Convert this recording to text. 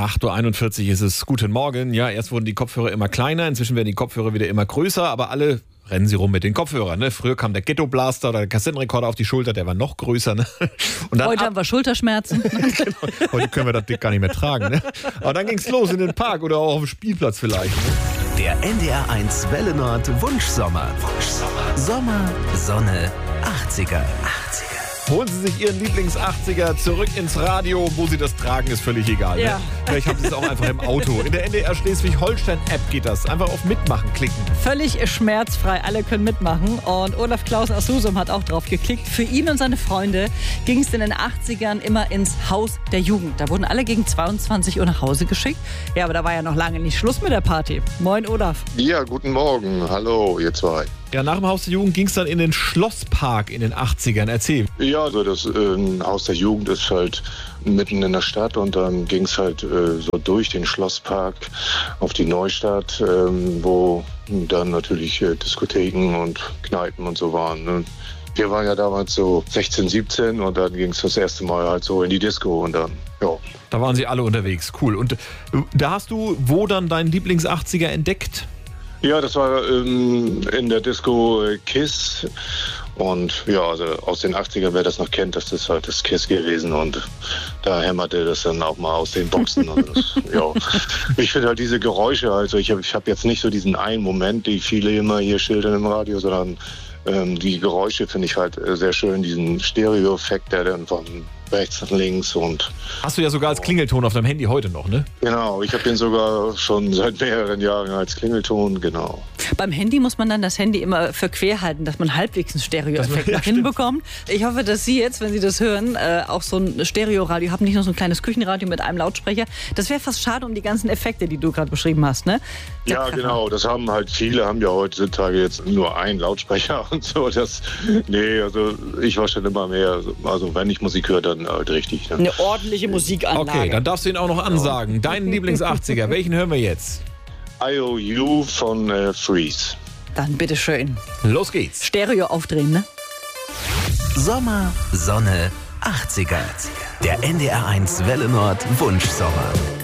8.41 Uhr ist es. Guten Morgen. Ja, erst wurden die Kopfhörer immer kleiner, inzwischen werden die Kopfhörer wieder immer größer, aber alle rennen sie rum mit den Kopfhörern. Ne? Früher kam der Ghetto-Blaster oder der Kassettenrekorder auf die Schulter, der war noch größer. Ne? Und dann Heute haben wir Schulterschmerzen. Genau, heute können wir das Ding gar nicht mehr tragen. Ne? Aber dann ging's los in den Park oder auch auf dem Spielplatz vielleicht. Ne? Der NDR1 Welle Nord Wunschsommer. Sommer, Sonne, 80er. Holen Sie sich Ihren Lieblings-80er zurück ins Radio, wo Sie das tragen, ist völlig egal. Ne? Ja. Vielleicht haben Sie es auch einfach im Auto. In der NDR Schleswig-Holstein-App geht das. Einfach auf Mitmachen klicken. Völlig schmerzfrei, alle können mitmachen. Und Olaf Klausen aus Husum hat auch drauf geklickt. Für ihn und seine Freunde ging es in den 80ern immer ins Haus der Jugend. Da wurden alle gegen 22 Uhr nach Hause geschickt. Ja, aber da war ja noch lange nicht Schluss mit der Party. Moin, Olaf. Ja, guten Morgen. Hallo, ihr zwei. Ja, nach dem Haus der Jugend ging es dann in den Schlosspark in den 80ern. Erzähl. Ja, also das Haus der Jugend ist halt mitten in der Stadt und dann ging es halt so durch den Schlosspark auf die Neustadt, wo dann natürlich Diskotheken und Kneipen und so waren. Ne? Wir waren ja damals so 16, 17 und dann ging es das erste Mal halt so in die Disco und dann, ja. Da waren sie alle unterwegs. Cool. Und da hast du wo dann deinen Lieblings-80er entdeckt? Ja, das war in der Disco Kiss und ja, also aus den 80ern, wer das noch kennt, das ist halt das Kiss gewesen und da hämmerte das dann auch mal aus den Boxen. Und das, ja. Ich finde halt diese Geräusche, also ich hab jetzt nicht so diesen einen Moment, die viele immer hier schildern im Radio, sondern die Geräusche finde ich halt sehr schön, diesen Stereo-Effekt, der dann von rechts nach links und... Hast du ja sogar als Klingelton auf deinem Handy heute noch, ne? Genau, ich habe den sogar schon seit mehreren Jahren als Klingelton, genau. Beim Handy muss man dann das Handy immer verquer halten, dass man halbwegs einen Stereo-Effekt hinbekommt. Ich hoffe, dass Sie jetzt, wenn Sie das hören, auch so ein Stereo-Radio haben, nicht nur so ein kleines Küchenradio mit einem Lautsprecher. Das wäre fast schade um die ganzen Effekte, die du gerade beschrieben hast, ne? Ja, genau, das haben halt viele, haben ja heutzutage jetzt nur einen Lautsprecher und so. Also ich war schon immer mehr, also wenn ich Musik höre, dann halt richtig. Ne? Eine ordentliche Musikanlage. Okay, dann darfst du ihn auch noch ansagen. Deinen Lieblings-80er, welchen hören wir jetzt? IOU von Freeze. Dann bitteschön. Los geht's. Stereo aufdrehen, ne? Sommer, Sonne, 80er. Der NDR1 Welle Nord Wunschsommer.